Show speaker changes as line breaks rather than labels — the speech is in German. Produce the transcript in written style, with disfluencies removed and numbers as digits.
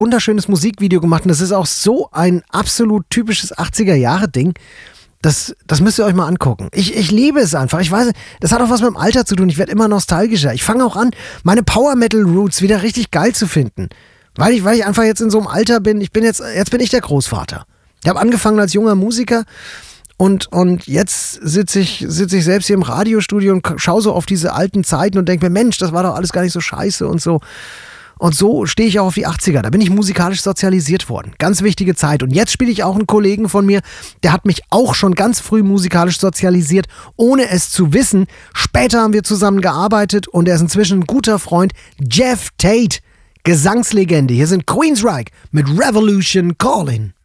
wunderschönes Musikvideo gemacht und das ist auch so ein absolut typisches 80er-Jahre-Ding. Das müsst ihr euch mal angucken. Ich liebe es einfach. Ich weiß, das hat auch was mit dem Alter zu tun. Ich werde immer nostalgischer. Ich fange auch an, meine Power-Metal-Roots wieder richtig geil zu finden. Weil ich einfach jetzt in so einem Alter bin. Jetzt bin ich der Großvater. Ich habe angefangen als junger Musiker und jetzt sitze ich selbst hier im Radiostudio und schaue so auf diese alten Zeiten und denke mir, Mensch, das war doch alles gar nicht so scheiße und so. Und so stehe ich auch auf die 80er. Da bin ich musikalisch sozialisiert worden. Ganz wichtige Zeit. Und jetzt spiele ich auch einen Kollegen von mir, der hat mich auch schon ganz früh musikalisch sozialisiert, ohne es zu wissen. Später haben wir zusammen gearbeitet und er ist inzwischen ein guter Freund. Jeff Tate, Gesangslegende. Hier sind Queensryche mit Revolution Calling.